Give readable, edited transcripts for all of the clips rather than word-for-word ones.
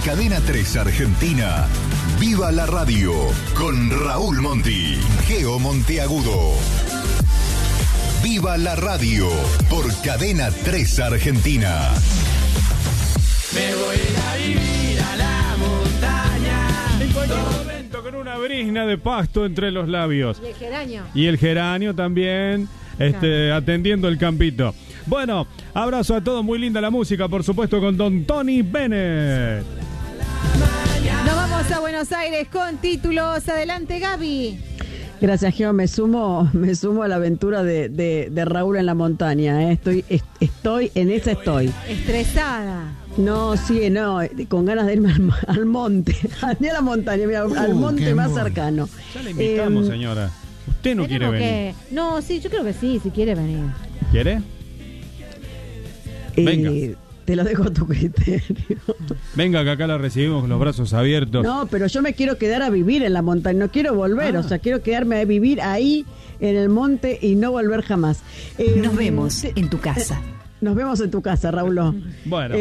Cadena 3 Argentina, Viva la Radio, con Raúl Monti, Geo Monteagudo. Viva la Radio, por Cadena 3 Argentina. Me voy a vivir a la montaña. En cualquier momento con una brizna de pasto entre los labios. Y el geranio. Y el geranio también, atendiendo el campito. Bueno, abrazo a todos, muy linda la música, por supuesto, con Don Tony Bennett. Nos vamos a Buenos Aires con títulos. Adelante, Gaby. Gracias, Geo. Me sumo a la aventura de Raúl en la montaña. Estoy en esa estoy. Estresada. No, sí, no, con ganas de irme al monte. Ni a la montaña, mira, al monte más cercano. Ya le invitamos, señora. Usted no quiere venir. No, sí, yo creo que sí quiere venir. ¿Quiere? Venga. Te lo dejo a tu criterio. Venga, que acá la recibimos con los brazos abiertos. No, pero yo me quiero quedar a vivir en la montaña, no quiero volver, o sea, quiero quedarme a vivir ahí en el monte y no volver jamás. Nos vemos en tu casa. Nos vemos en tu casa, Raúl. Bueno,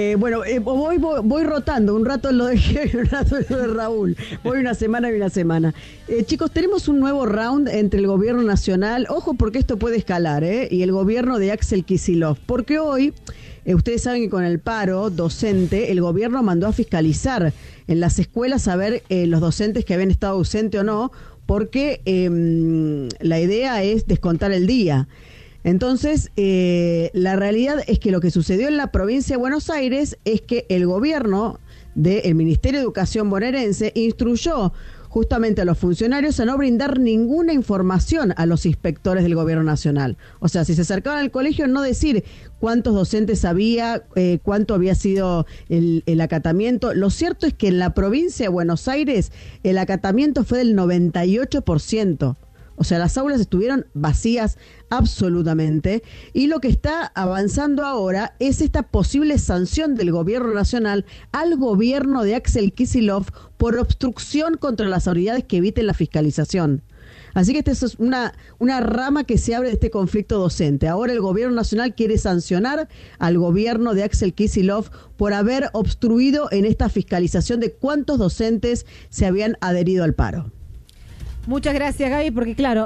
voy rotando, un rato lo de Geo y un rato lo de Raúl. Voy una semana y una semana. Chicos, tenemos un nuevo round entre el gobierno nacional, ojo porque esto puede escalar, y el gobierno de Axel Kicillof, porque hoy... ustedes saben que con el paro docente, el gobierno mandó a fiscalizar en las escuelas a ver los docentes que habían estado ausentes o no, porque la idea es descontar el día. Entonces, la realidad es que lo que sucedió en la provincia de Buenos Aires es que el gobierno del Ministerio de Educación bonaerense instruyó justamente a los funcionarios a no brindar ninguna información a los inspectores del gobierno nacional. O sea, si se acercaban al colegio, no decir cuántos docentes había, cuánto había sido el acatamiento. Lo cierto es que en la provincia de Buenos Aires el acatamiento fue del 98%. O sea, las aulas estuvieron vacías absolutamente, y lo que está avanzando ahora es esta posible sanción del gobierno nacional al gobierno de Axel Kicillof por obstrucción contra las autoridades que eviten la fiscalización. Así que esta es una rama que se abre de este conflicto docente. Ahora el gobierno nacional quiere sancionar al gobierno de Axel Kicillof por haber obstruido en esta fiscalización de cuántos docentes se habían adherido al paro. Muchas gracias, Gaby, porque claro,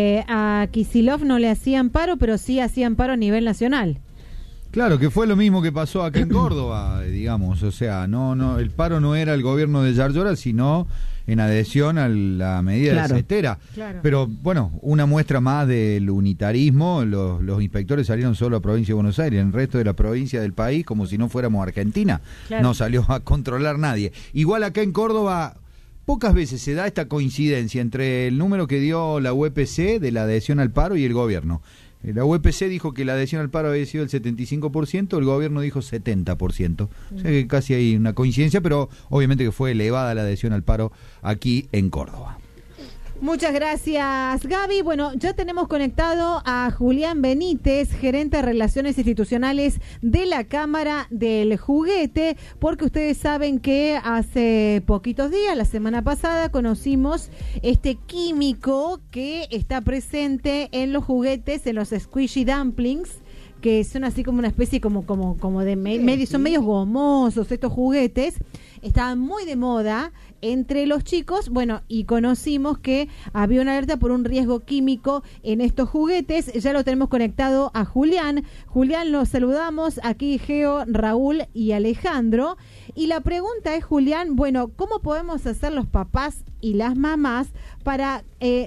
a Kicillof no le hacían paro, pero sí hacían paro a nivel nacional. Claro, que fue lo mismo que pasó acá en Córdoba, digamos, o sea, no, el paro no era el gobierno de Yarlora, sino en adhesión a la medida de sequera. Claro. Pero bueno, una muestra más del unitarismo, los inspectores salieron solo a provincia de Buenos Aires, en el resto de la provincia del país, como si no fuéramos Argentina, no salió a controlar nadie. Igual acá en Córdoba... Pocas veces se da esta coincidencia entre el número que dio la UPC de la adhesión al paro y el gobierno. La UPC dijo que la adhesión al paro había sido el 75%, el gobierno dijo 70%. O sea que casi hay una coincidencia, pero obviamente que fue elevada la adhesión al paro aquí en Córdoba. Muchas gracias, Gaby. Bueno, ya tenemos conectado a Julián Benítez, gerente de Relaciones Institucionales de la Cámara del Juguete, porque ustedes saben que hace poquitos días, la semana pasada, conocimos este químico que está presente en los juguetes, en los squishy dumplings, que son así como una especie como de medio, son medios gomosos estos juguetes. Estaban muy de moda entre los chicos, bueno, y conocimos que había una alerta por un riesgo químico en estos juguetes. Ya lo tenemos conectado a Julián. Julián, los saludamos, aquí Geo, Raúl y Alejandro. Y la pregunta es, Julián, bueno, ¿cómo podemos hacer los papás y las mamás para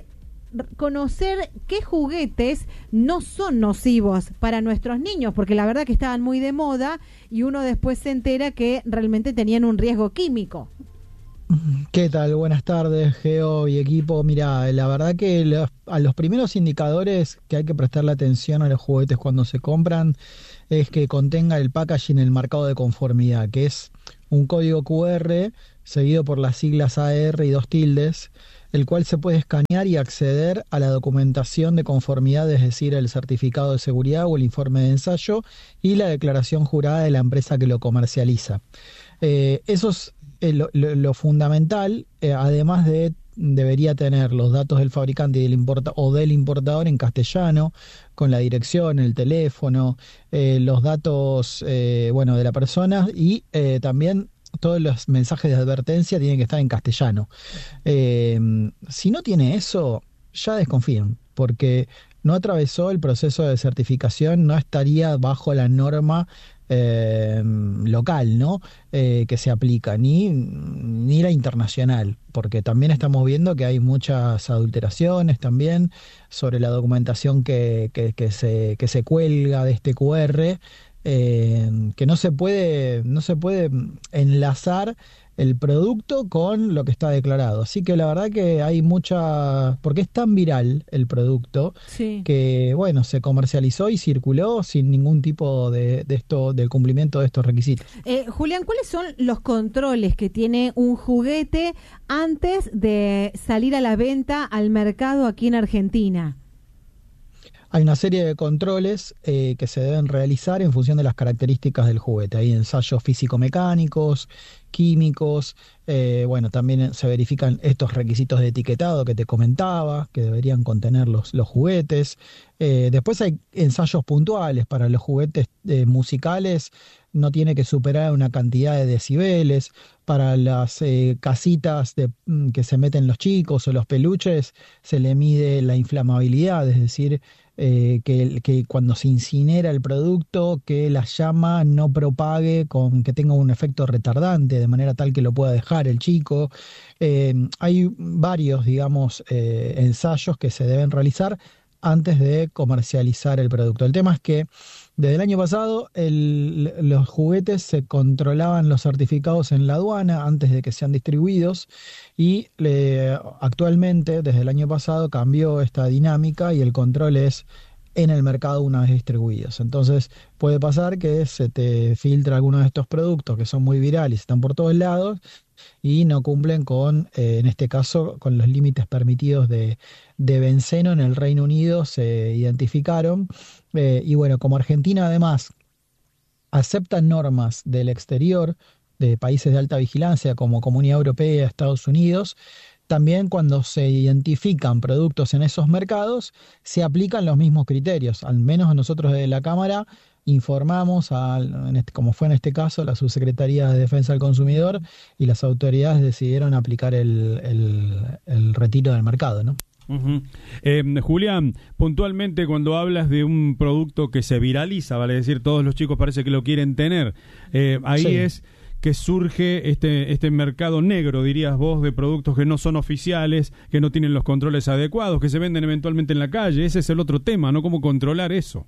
conocer qué juguetes no son nocivos para nuestros niños? Porque la verdad que estaban muy de moda y uno después se entera que realmente tenían un riesgo químico. ¿Qué tal? Buenas tardes, Geo y equipo. Mira, la verdad que a los primeros indicadores que hay que prestarle atención a los juguetes cuando se compran es que contenga el packaging, el marcado de conformidad, que es un código QR seguido por las siglas AR y 2 tildes, el cual se puede escanear y acceder a la documentación de conformidad, es decir, el certificado de seguridad o el informe de ensayo y la declaración jurada de la empresa que lo comercializa. Eso es lo fundamental, además debería tener los datos del fabricante y del importador en castellano, con la dirección, el teléfono, los datos de la persona, y también todos los mensajes de advertencia tienen que estar en castellano. Si no tiene eso, ya desconfíen, porque no atravesó el proceso de certificación, no estaría bajo la norma local, ¿no? Que se aplica, ni la internacional, porque también estamos viendo que hay muchas adulteraciones también sobre la documentación que se cuelga de este QR, que no se puede enlazar el producto con lo que está declarado. Así que la verdad que hay porque es tan viral el producto, sí, que bueno, se comercializó y circuló sin ningún tipo del cumplimiento de estos requisitos. Julián, ¿cuáles son los controles que tiene un juguete antes de salir a la venta al mercado aquí en Argentina? Hay una serie de controles que se deben realizar en función de las características del juguete. Hay ensayos físico-mecánicos, químicos, también se verifican estos requisitos de etiquetado que te comentaba, que deberían contener los juguetes. Después hay ensayos puntuales para los juguetes musicales, no tiene que superar una cantidad de decibeles. Para las casitas que se meten los chicos o los peluches, se le mide la inflamabilidad, es decir, que cuando se incinera el producto, que la llama no propague, que tenga un efecto retardante, de manera tal que lo pueda dejar el chico. Hay varios, ensayos que se deben realizar antes de comercializar el producto. El tema es que desde el año pasado los juguetes se controlaban los certificados en la aduana antes de que sean distribuidos y actualmente, desde el año pasado, cambió esta dinámica y el control es en el mercado una vez distribuidos. Entonces puede pasar que se te filtra alguno de estos productos que son muy virales, están por todos lados y no cumplen en este caso, con los límites permitidos de benceno. En el Reino Unido se identificaron y bueno, como Argentina además acepta normas del exterior, de países de alta vigilancia como Comunidad Europea, Estados Unidos, también cuando se identifican productos en esos mercados se aplican los mismos criterios. Al menos nosotros desde la Cámara informamos, como fue en este caso, la Subsecretaría de Defensa del Consumidor, y las autoridades decidieron aplicar el retiro del mercado, ¿no? Uh-huh. Julián, puntualmente cuando hablas de un producto que se viraliza, vale decir, todos los chicos parece que lo quieren tener, ahí sí es que surge este mercado negro, dirías vos, de productos que no son oficiales, que no tienen los controles adecuados, que se venden eventualmente en la calle. Ese es el otro tema, ¿no? ¿Cómo controlar eso?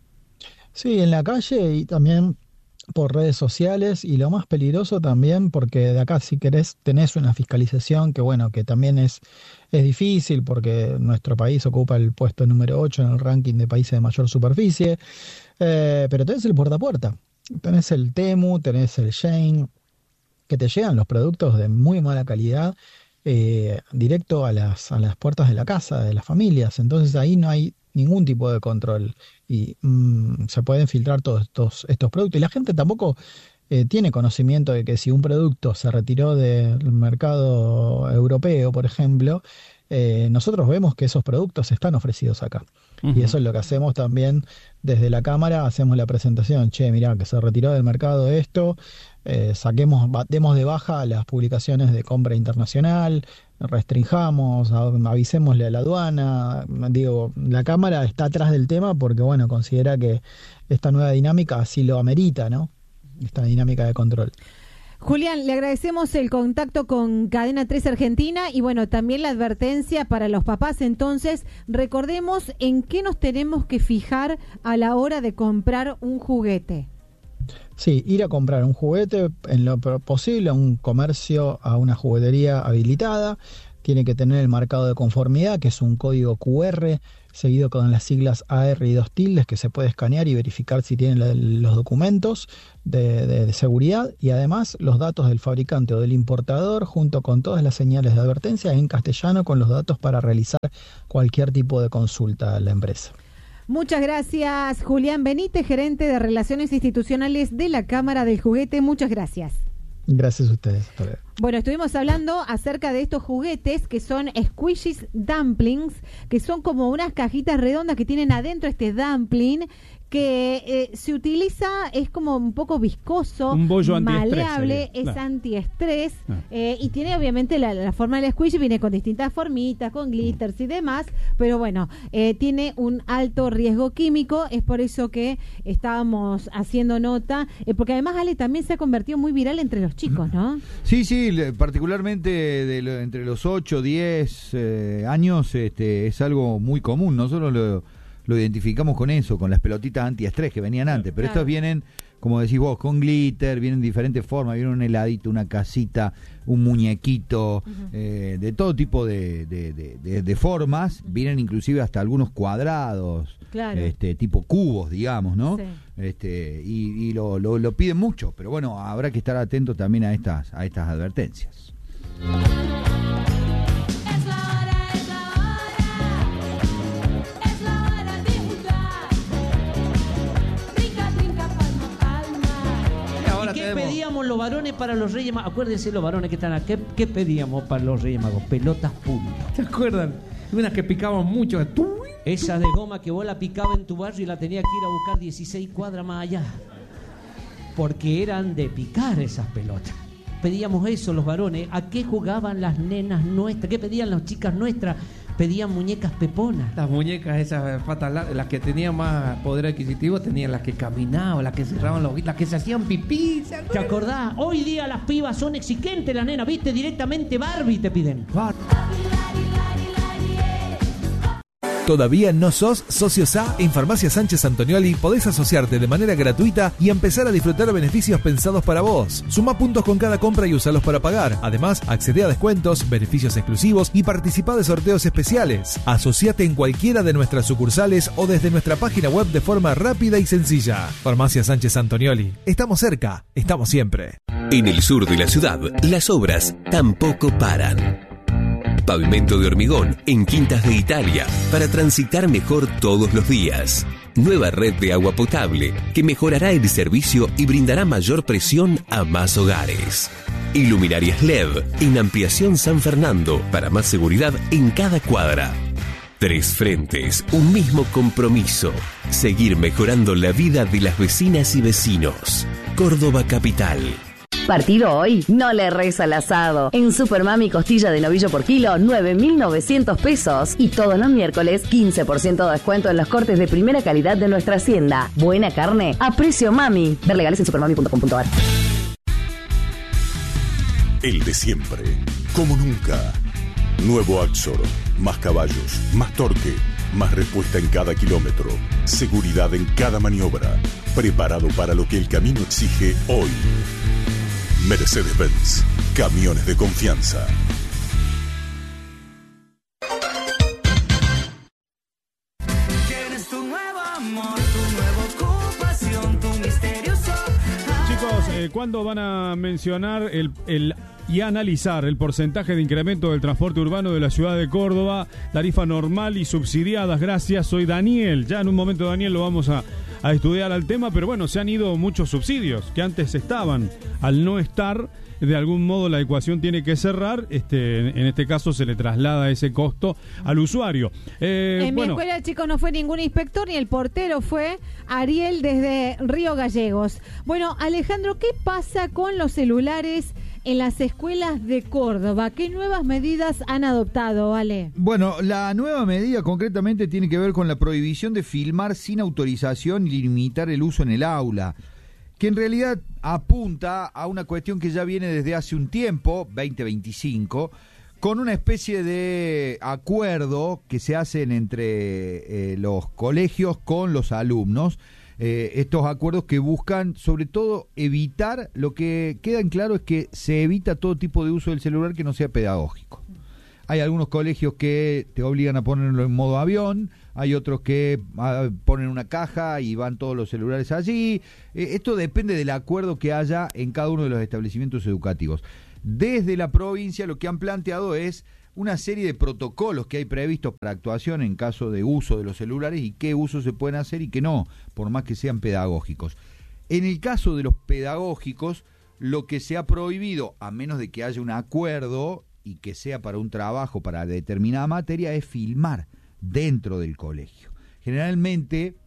Sí, en la calle y también por redes sociales, y lo más peligroso también, porque de acá si querés tenés una fiscalización que bueno, que también es difícil porque nuestro país ocupa el puesto número 8 en el ranking de países de mayor superficie, pero tenés el puerta a puerta. Tenés el Temu, tenés el Shein, que te llegan los productos de muy mala calidad directo a las puertas de la casa, de las familias. Entonces ahí no hay ningún tipo de control y se pueden filtrar todos estos productos. Y la gente tampoco tiene conocimiento de que si un producto se retiró del mercado europeo, por ejemplo, nosotros vemos que esos productos están ofrecidos acá. Uh-huh. Y eso es lo que hacemos también desde la Cámara, hacemos la presentación, mirá, que se retiró del mercado esto, demos de baja las publicaciones de compra internacional, restringamos, avisémosle a la aduana. La Cámara está atrás del tema porque bueno, considera que esta nueva dinámica así lo amerita, ¿no? Esta dinámica de control. Julián, le agradecemos el contacto con Cadena 3 Argentina y bueno, también la advertencia para los papás. Entonces, recordemos en qué nos tenemos que fijar a la hora de comprar un juguete. Sí, ir a comprar un juguete en lo posible a un comercio, a una juguetería habilitada. Tiene que tener el marcado de conformidad, que es un código QR, seguido con las siglas AR y 2 tildes, que se puede escanear y verificar si tienen los documentos de seguridad, y además los datos del fabricante o del importador, junto con todas las señales de advertencia en castellano, con los datos para realizar cualquier tipo de consulta a la empresa. Muchas gracias, Julián Benítez, gerente de Relaciones Institucionales de la Cámara del Juguete. Muchas gracias. Gracias a ustedes. Bueno, estuvimos hablando acerca de estos juguetes que son Squishies Dumplings, que son como unas cajitas redondas que tienen adentro este dumpling que se utiliza, es como un poco viscoso, un bollo maleable, sería, es antiestrés, y tiene obviamente la forma del squish, viene con distintas formitas, con glitters y demás, pero bueno, tiene un alto riesgo químico, es por eso que estábamos haciendo nota, porque además, Ale, también se ha convertido muy viral entre los chicos, ¿no? Sí, particularmente entre los 8, 10 años, es algo muy común. Nosotros lo identificamos con eso, con las pelotitas antiestrés que venían antes, pero estos vienen, como decís vos, con glitter, vienen de diferentes formas, viene un heladito, una casita, un muñequito, de todo tipo de formas, vienen inclusive hasta algunos cuadrados, tipo cubos, digamos, ¿no? Sí. Y lo piden mucho, pero bueno, habrá que estar atentos también a estas advertencias. ¿Qué pedíamos los varones para los Reyes Magos? Acuérdense los varones que están acá. ¿Qué pedíamos para los Reyes Magos? Pelotas públicas. ¿Te acuerdan? Unas que picaban mucho. Esas de goma que vos la picabas en tu barrio y la tenías que ir a buscar 16 cuadras más allá. Porque eran de picar esas pelotas. Pedíamos eso los varones. ¿A qué jugaban las nenas nuestras? ¿Qué pedían las chicas nuestras? Pedían muñecas peponas. Las muñecas esas patas largas, las que tenían más poder adquisitivo, tenían las que caminaban, las que cerraban los ojitos, las que se hacían pipí. ¿Te acordás? Hoy día las pibas son exigentes, las nenas, ¿viste? Directamente Barbie te piden. ¿Todavía no sos socio SA? En Farmacia Sánchez Antonioli podés asociarte de manera gratuita y empezar a disfrutar beneficios pensados para vos. Sumá puntos con cada compra y usalos para pagar. Además, accedé a descuentos, beneficios exclusivos y participá de sorteos especiales. Asociate en cualquiera de nuestras sucursales o desde nuestra página web de forma rápida y sencilla. Farmacia Sánchez Antonioli. Estamos cerca, estamos siempre. En el sur de la ciudad, las obras tampoco paran. Pavimento de hormigón en Quintas de Italia para transitar mejor todos los días. Nueva red de agua potable que mejorará el servicio y brindará mayor presión a más hogares. Iluminarias LED en Ampliación San Fernando para más seguridad en cada cuadra. 3 frentes, un mismo compromiso. Seguir mejorando la vida de las vecinas y vecinos. Córdoba Capital. Partido hoy, no le reza al asado. En Supermami costilla de novillo por kilo, 9.900 pesos. Y todos los miércoles, 15% de descuento en los cortes de primera calidad de nuestra hacienda. Buena carne a precio mami. Ver legales en supermami.com.ar. El de siempre, como nunca. Nuevo Axor, más caballos, más torque, más respuesta en cada kilómetro, seguridad en cada maniobra, preparado para lo que el camino exige hoy. Mercedes-Benz, camiones de confianza. Tienes tu nuevo amor, tu nueva ocupación, tu misterioso. Chicos, ¿cuándo van a mencionar y analizar el porcentaje de incremento del transporte urbano de la ciudad de Córdoba, tarifa normal y subsidiadas? Gracias, soy Daniel. Ya en un momento, Daniel, lo vamos a estudiar al tema, pero bueno, se han ido muchos subsidios que antes estaban. Al no estar, de algún modo la ecuación tiene que cerrar. En este caso se le traslada ese costo al usuario. En mi escuela, chicos, no fue ningún inspector ni el portero, fue Ariel desde Río Gallegos. Bueno, Alejandro, ¿qué pasa con los celulares en las escuelas de Córdoba? ¿Qué nuevas medidas han adoptado, Ale? Bueno, la nueva medida concretamente tiene que ver con la prohibición de filmar sin autorización y limitar el uso en el aula, que en realidad apunta a una cuestión que ya viene desde hace un tiempo, 2025, con una especie de acuerdo que se hacen entre los colegios con los alumnos. Estos acuerdos que buscan sobre todo evitar, lo que queda en claro es que se evita todo tipo de uso del celular que no sea pedagógico. Hay algunos colegios que te obligan a ponerlo en modo avión, hay otros que ponen una caja y van todos los celulares allí. Esto depende del acuerdo que haya en cada uno de los establecimientos educativos. Desde la provincia lo que han planteado es una serie de protocolos que hay previstos para actuación en caso de uso de los celulares y qué usos se pueden hacer y qué no, por más que sean pedagógicos. En el caso de los pedagógicos, lo que se ha prohibido, a menos de que haya un acuerdo y que sea para un trabajo, para determinada materia, es filmar dentro del colegio. Generalmente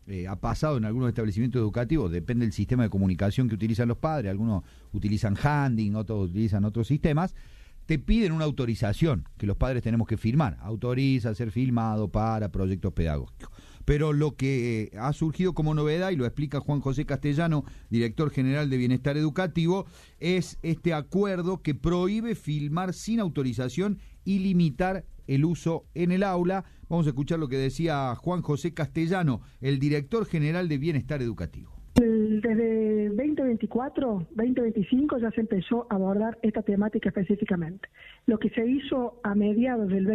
ha pasado en algunos establecimientos educativos, depende del sistema de comunicación que utilizan los padres, algunos utilizan Handing, otros utilizan otros sistemas, te piden una autorización que los padres tenemos que firmar, autoriza a ser filmado para proyectos pedagógicos. Pero lo que ha surgido como novedad, y lo explica Juan José Castellano, director general de Bienestar Educativo, es este acuerdo que prohíbe filmar sin autorización y limitar el uso en el aula. Vamos a escuchar lo que decía Juan José Castellano, el director general de Bienestar Educativo. Desde 2024, 2025 ya se empezó a abordar esta temática específicamente. Lo que se hizo a mediados del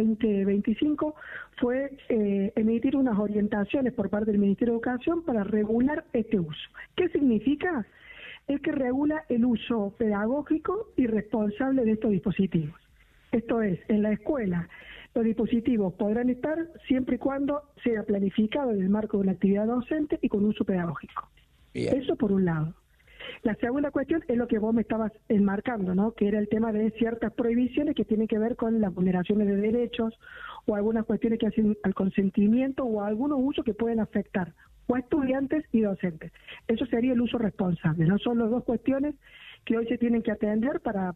2025 fue emitir unas orientaciones por parte del Ministerio de Educación para regular este uso. ¿Qué significa? Es que regula el uso pedagógico y responsable de estos dispositivos. Esto es, en la escuela los dispositivos podrán estar siempre y cuando sea planificado en el marco de una actividad docente y con uso pedagógico. Bien. Eso por un lado. La segunda cuestión es lo que vos me estabas enmarcando, ¿no? Que era el tema de ciertas prohibiciones que tienen que ver con las vulneraciones de derechos o algunas cuestiones que hacen al consentimiento o algunos usos que pueden afectar o a estudiantes y docentes. Eso sería el uso responsable, ¿no? Son las dos cuestiones que hoy se tienen que atender para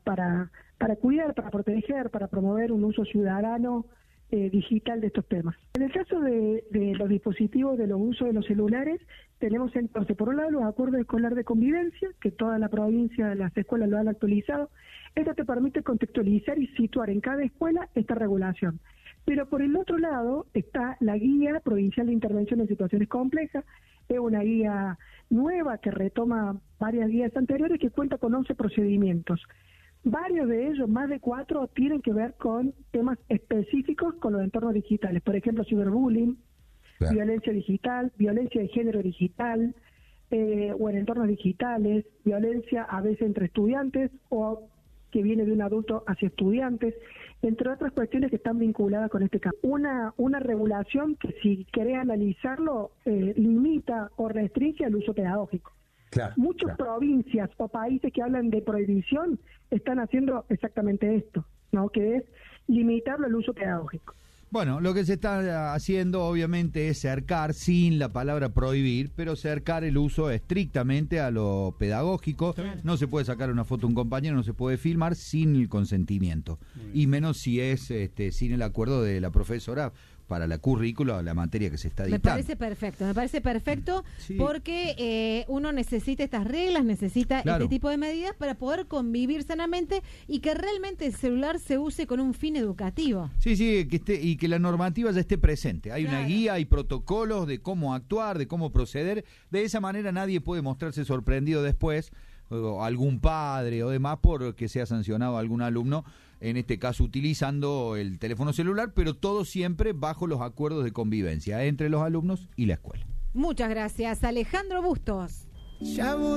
cuidar, para proteger, para promover un uso ciudadano digital de estos temas. En el caso de los dispositivos, de los usos de los celulares, tenemos entonces, por un lado, los acuerdos escolares de convivencia, que toda la provincia, las escuelas lo han actualizado. Esto te permite contextualizar y situar en cada escuela esta regulación. Pero por el otro lado está la Guía Provincial de Intervención en Situaciones Complejas. Es una guía nueva que retoma varias guías anteriores que cuenta con 11 procedimientos. Varios de ellos, más de 4, tienen que ver con temas específicos con los entornos digitales. Por ejemplo, ciberbullying, claro, violencia digital, violencia de género digital, o en entornos digitales, violencia a veces entre estudiantes o que viene de un adulto hacia estudiantes, entre otras cuestiones que están vinculadas con este caso. Una regulación que, si querés analizarlo, limita o restringe el uso pedagógico. Claro, muchas provincias o países que hablan de prohibición están haciendo exactamente esto, ¿no? Que es limitarlo al uso pedagógico. Bueno, lo que se está haciendo obviamente es cercar, sin la palabra prohibir, pero cercar el uso estrictamente a lo pedagógico. No se puede sacar una foto a un compañero, no se puede filmar sin el consentimiento, y menos si es sin el acuerdo de la profesora para la currícula o la materia que se está dictando. Me parece perfecto, sí, porque uno necesita estas reglas, necesita este tipo de medidas para poder convivir sanamente y que realmente el celular se use con un fin educativo. Sí, que esté, y que la normativa ya esté presente. Hay una guía, hay protocolos de cómo actuar, de cómo proceder. De esa manera nadie puede mostrarse sorprendido después, o algún padre o demás, porque sea sancionado a algún alumno, en este caso utilizando el teléfono celular, pero todo siempre bajo los acuerdos de convivencia entre los alumnos y la escuela. Muchas gracias, Alejandro Bustos.